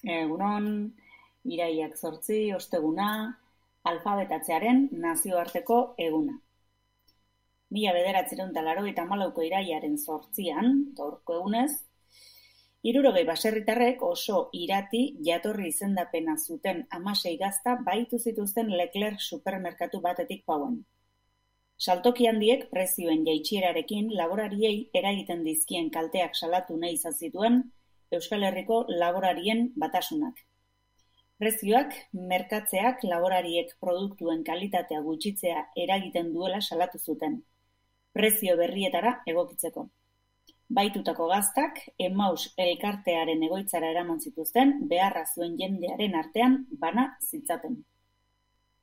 Egunon, iraiak 8, osteguna, alfabetatzearen nazioarteko eguna. 1984ko iraiaren 8an, gaurko egunez, 60 baserritarrek oso irati jatorri izendapena zuten 16 gazta baitu zituzten Leclerc supermerkatu batetik pauen. Saltoki handiek prezioen jaitsierarekin laborariei eragiten dizkien kalteak salatu nahi izan zituen Euskal Herriko laborarien batasunak. Prezioak merkatzeak laborariek produktuen kalitatea gutxitzea eragiten duela salatu zuten, prezio berrietara egokitzeko. Baitutako gaztak Emmaus elkartearen egoitzara eraman zituzten beharra zuen jendearen artean bana zitzaten.